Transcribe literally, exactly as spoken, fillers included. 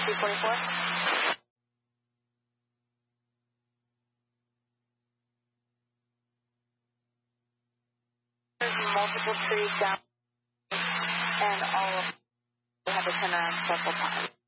two forty-four. There's multiple trees down, and all of them have to turn around several times.